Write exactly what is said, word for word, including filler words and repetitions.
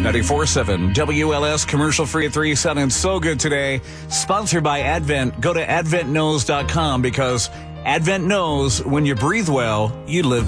ninety-four point seven W L S commercial free at three, sounding so good today. Sponsored by Advent. Go to advent knows dot com because Advent knows when you breathe well, you live